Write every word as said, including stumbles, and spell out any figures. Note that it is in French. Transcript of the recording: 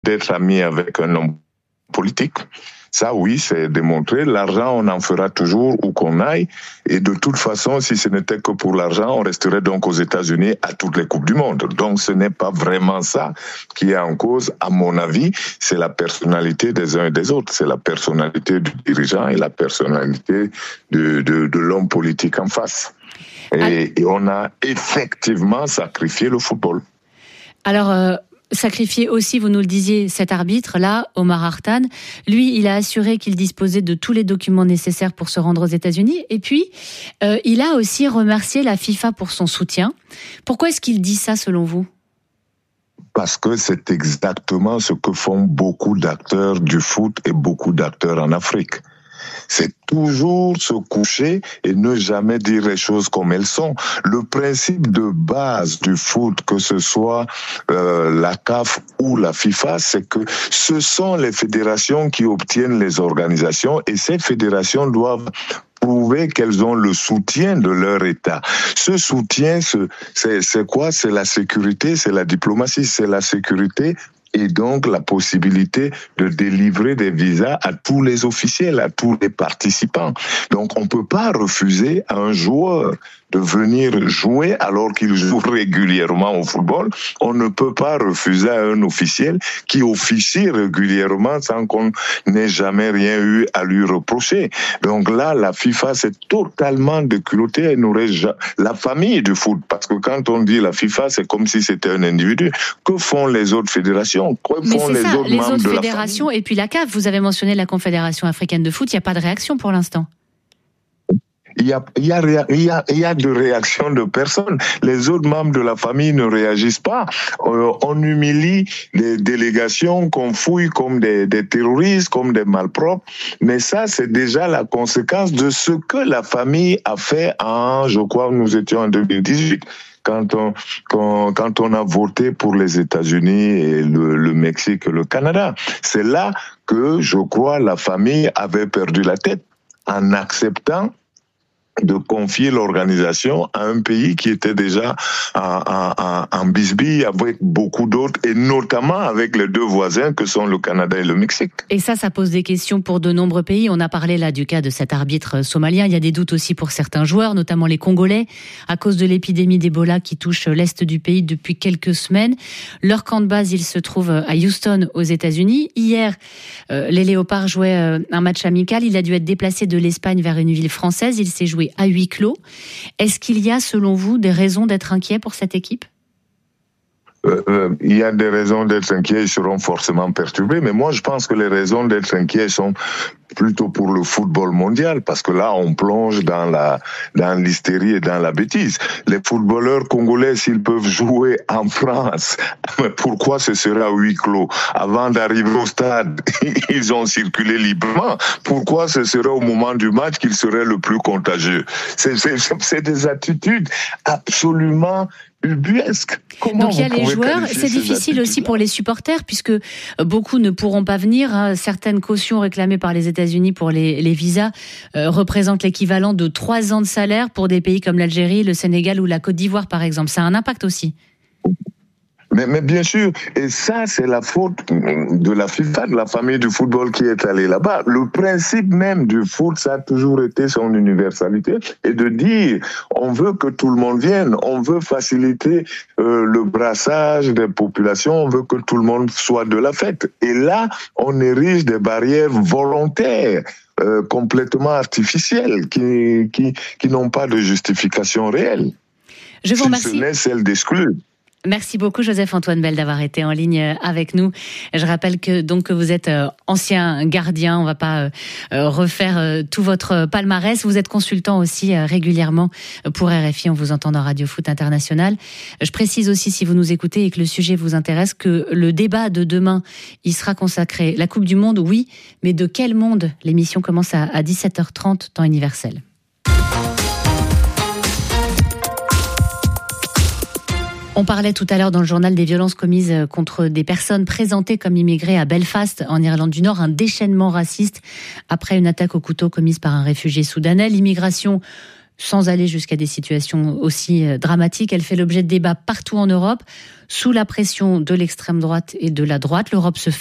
d'être ami avec un homme politique. Ça, oui, c'est démontré. L'argent, on en fera toujours où qu'on aille. Et de toute façon, si ce n'était que pour l'argent, on resterait donc aux États-Unis à toutes les Coupes du Monde. Donc, ce n'est pas vraiment ça qui est en cause, à mon avis. C'est la personnalité des uns et des autres. C'est la personnalité du dirigeant et la personnalité de, de, de l'homme politique en face. Et, et on a effectivement sacrifié le football. Alors... Euh... Sacrifier aussi, vous nous le disiez, cet arbitre-là, Omar Hartan. Lui, il a assuré qu'il disposait de tous les documents nécessaires pour se rendre aux États-Unis. Et puis, euh, il a aussi remercié la FIFA pour son soutien. Pourquoi est-ce qu'il dit ça, selon vous ? Parce que c'est exactement ce que font beaucoup d'acteurs du foot et beaucoup d'acteurs en Afrique. C'est toujours se coucher et ne jamais dire les choses comme elles sont. Le principe de base du foot, que ce soit euh, la C A F ou la FIFA, c'est que ce sont les fédérations qui obtiennent les organisations et ces fédérations doivent prouver qu'elles ont le soutien de leur État. Ce soutien, c'est, c'est quoi ? C'est la sécurité, c'est la diplomatie, c'est la sécurité et donc la possibilité de délivrer des visas à tous les officiels, à tous les participants. Donc on ne peut pas refuser à un joueur de venir jouer alors qu'il joue régulièrement au football. On ne peut pas refuser à un officiel qui officie régulièrement sans qu'on n'ait jamais rien eu à lui reprocher. Donc là, la FIFA s'est totalement déculottée. Elle n'aurait jamais... La famille du foot, parce que quand on dit la FIFA, c'est comme si c'était un individu. Que font les autres fédérations ? Que Mais font c'est les ça, autres les membres autres de la fédérations famille ? et puis la C A F. Vous avez mentionné la Confédération africaine de foot. Il n'y a pas de réaction pour l'instant. Il y a, il y a, il y a, il y a de réaction de personne. Les autres membres de la famille ne réagissent pas. Euh, on humilie les délégations qu'on fouille comme des, des terroristes, comme des malpropres. Mais ça, c'est déjà la conséquence de ce que la famille a fait en, je crois, nous étions en deux mille dix-huit. Quand on, quand, quand on a voté pour les États-Unis et le, le Mexique et le Canada. C'est là que, je crois, la famille avait perdu la tête en acceptant de confier l'organisation à un pays qui était déjà en, en, en bisbille avec beaucoup d'autres, et notamment avec les deux voisins que sont le Canada et le Mexique. Et ça, ça pose des questions pour de nombreux pays. On a parlé là du cas de cet arbitre somalien. Il y a des doutes aussi pour certains joueurs, notamment les Congolais, à cause de l'épidémie d'Ebola qui touche l'est du pays depuis quelques semaines. Leur camp de base, il se trouve à Houston, aux États-Unis. Hier, euh, les Léopards jouaient euh, un match amical. Il a dû être déplacé de l'Espagne vers une ville française. Il s'est joué à huis clos. Est-ce qu'il y a, selon vous, des raisons d'être inquiet pour cette équipe ? Euh, euh, il y a des raisons d'être inquiets, ils seront forcément perturbés, mais moi je pense que les raisons d'être inquiets sont plutôt pour le football mondial, parce que là on plonge dans la dans l'hystérie et dans la bêtise. Les footballeurs congolais, s'ils peuvent jouer en France, mais pourquoi ce serait à huis clos ? Avant d'arriver au stade, ils ont circulé librement. Pourquoi ce serait au moment du match qu'ils seraient le plus contagieux ? C'est, c'est, c'est des attitudes absolument ubuesque. Comment Donc il y a les joueurs, c'est difficile aussi pour les supporters puisque beaucoup ne pourront pas venir. Hein. Certaines cautions réclamées par les États-Unis pour les, les visas euh, représentent l'équivalent de trois ans de salaire pour des pays comme l'Algérie, le Sénégal ou la Côte d'Ivoire par exemple. Ça a un impact aussi. Mais, mais bien sûr, et ça c'est la faute de la FIFA, de la famille du football qui est allée là-bas. Le principe même du foot, ça a toujours été son universalité, et de dire on veut que tout le monde vienne, on veut faciliter euh, le brassage des populations, on veut que tout le monde soit de la fête. Et là, on érige des barrières volontaires. Euh, complètement artificielles, qui, qui, qui n'ont pas de justification réelle. Je vous remercie. Si ce n'est celle d'exclure. Merci beaucoup Joseph-Antoine Bell d'avoir été en ligne avec nous. Je rappelle que donc que vous êtes ancien gardien, on va pas refaire tout votre palmarès. Vous êtes consultant aussi régulièrement pour R F I, on vous entend dans Radio Foot International. Je précise aussi, si vous nous écoutez et que le sujet vous intéresse, que le débat de demain, il sera consacré la Coupe du Monde, oui, mais de quel monde ? L'émission commence à dix-sept heures trente, temps universel. On parlait tout à l'heure dans le journal des violences commises contre des personnes présentées comme immigrées à Belfast, en Irlande du Nord, un déchaînement raciste après une attaque au couteau commise par un réfugié soudanais. L'immigration sans aller jusqu'à des situations aussi dramatiques. Elle fait l'objet de débats partout en Europe, sous la pression de l'extrême droite et de la droite. L'Europe se